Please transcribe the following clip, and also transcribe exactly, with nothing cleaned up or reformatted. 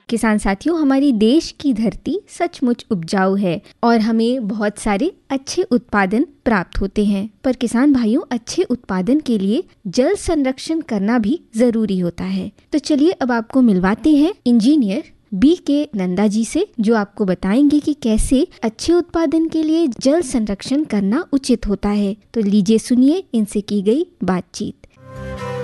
किसान साथियों, हमारी देश की धरती सचमुच उपजाऊ है और हमें बहुत सारे अच्छे उत्पादन प्राप्त होते हैं। पर किसान भाइयों, अच्छे उत्पादन के लिए जल संरक्षण करना भी जरूरी होता है। तो चलिए अब आपको मिलवाते हैं इंजीनियर बी के नंदा जी से, जो आपको बताएंगे कि कैसे अच्छे उत्पादन के लिए जल संरक्षण करना उचित होता है। तो लीजिए सुनिए इनसे की गई बातचीत।